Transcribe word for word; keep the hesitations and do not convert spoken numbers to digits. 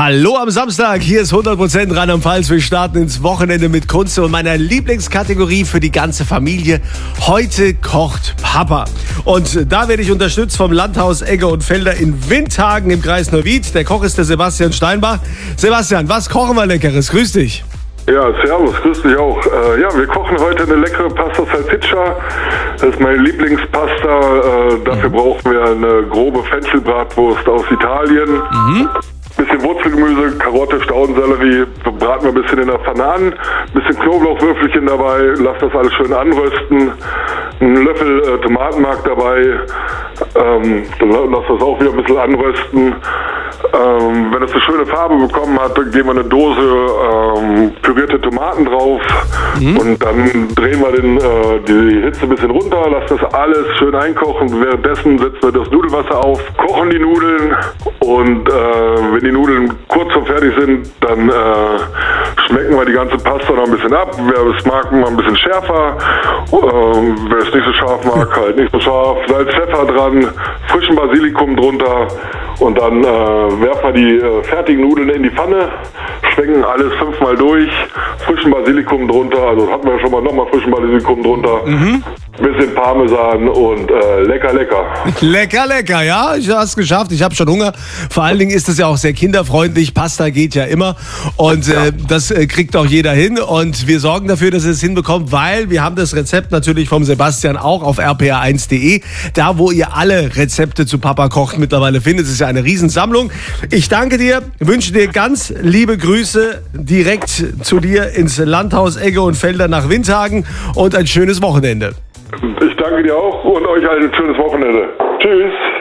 Hallo am Samstag, hier ist hundert Prozent Rheinland-Pfalz. Wir starten ins Wochenende mit Kunze und meiner Lieblingskategorie für die ganze Familie. Heute kocht Papa. Und da werde ich unterstützt vom Landhaus Egge und Felder in Windhagen im Kreis Neuwied. Der Koch ist der Sebastian Steinbach. Sebastian, was kochen wir Leckeres? Grüß dich. Ja, servus, grüß dich auch. Äh, ja, wir kochen heute eine leckere Pasta Salsiccia. Das ist meine Lieblingspasta. Äh, dafür mhm. brauchen wir eine grobe Fenchelbratwurst aus Italien. Mhm. Bisschen Wurzelgemüse, Karotte, Staudensellerie, braten wir ein bisschen in der Pfanne an, bisschen Knoblauchwürfelchen dabei, lass das alles schön anrösten, einen Löffel äh, Tomatenmark dabei, ähm, dann lass das auch wieder ein bisschen anrösten. Ähm, wenn es eine schöne Farbe bekommen hat, dann geben wir eine Dose ähm, pürierte Tomaten drauf mhm. und dann drehen wir den, äh, die Hitze ein bisschen runter, lassen das alles schön einkochen. Währenddessen setzen wir das Nudelwasser auf, kochen die Nudeln und äh, wenn die Nudeln kurz vor fertig sind, dann äh, schmecken wir die ganze Pasta noch ein bisschen ab. Wer es mag, mal ein bisschen schärfer. Äh, wer es nicht so scharf mag, halt nicht so scharf. Salz, Pfeffer dran, frischen Basilikum drunter und dann äh, werfen wir die äh, fertigen Nudeln in die Pfanne, schwenken alles fünfmal durch, frischen Basilikum drunter, also hatten wir schon mal nochmal frischen Basilikum drunter. Mhm. Bisschen Parmesan und äh, lecker, lecker. Lecker, lecker, ja, ich habe es geschafft, ich habe schon Hunger. Vor allen Dingen ist es ja auch sehr kinderfreundlich, Pasta geht ja immer und ja. äh, das äh, kriegt auch jeder hin und wir sorgen dafür, dass ihr es hinbekommt, weil wir haben das Rezept natürlich vom Sebastian auch auf r p r eins punkt d e, da wo ihr alle Rezepte zu Papa kocht mittlerweile findet. Es ist ja eine Riesensammlung. Ich danke dir, wünsche dir ganz liebe Grüße direkt zu dir ins Landhaus Egge und Felder nach Windhagen und ein schönes Wochenende. Ich danke dir auch und euch allen ein schönes Wochenende. Tschüss.